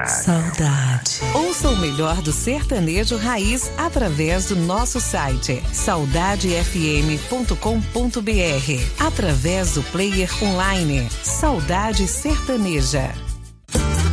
Saudade. Ouça o melhor do sertanejo raiz através do nosso site saudadefm.com.br, através do player online Saudade Sertaneja.